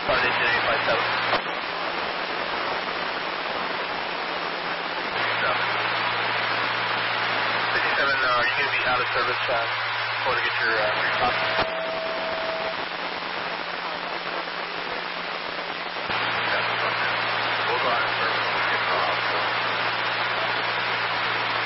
Foundation 857. No. 57, you're going to be out of service. Want to get your response.